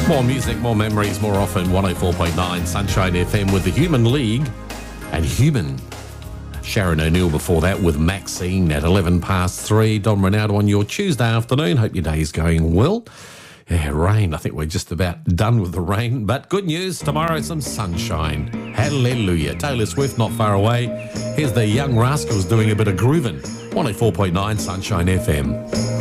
More music, more memories, more often. 104.9 Sunshine FM with the Human League and Human. Sharon O'Neill before that with Maxine at 11 past 3. Don Ronaldo on your Tuesday afternoon. Hope your day's going well. Yeah, rain. I think we're just about done with the rain. But good news, tomorrow some sunshine. Hallelujah. Taylor Swift not far away. Here's the Young Rascals doing a bit of grooving. 104.9 Sunshine FM.